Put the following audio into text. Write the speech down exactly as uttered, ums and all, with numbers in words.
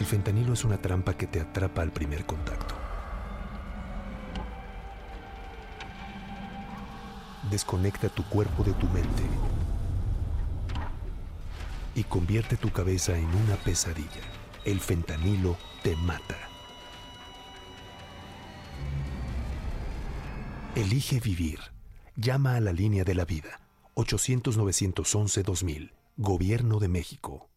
El fentanilo es una trampa que te atrapa al primer contacto. Desconecta tu cuerpo de tu mente y convierte tu cabeza en una pesadilla. El fentanilo te mata. Elige vivir. Llama a la línea de la vida. ochocientos, novecientos once, dos mil. Gobierno de México.